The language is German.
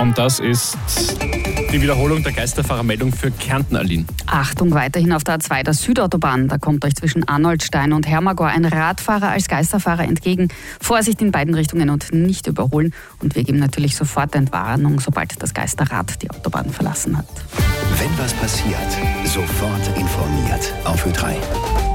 Und das ist die Wiederholung der Geisterfahrermeldung für Kärnten, Aline. Achtung, weiterhin auf der A2 der Südautobahn. Da kommt euch zwischen Arnoldstein und Hermagor ein Radfahrer als Geisterfahrer entgegen. Vorsicht in beiden Richtungen und nicht überholen. Und wir geben natürlich sofort Entwarnung, sobald das Geisterrad die Autobahn verlassen hat. Wenn was passiert, sofort informiert auf Ö3.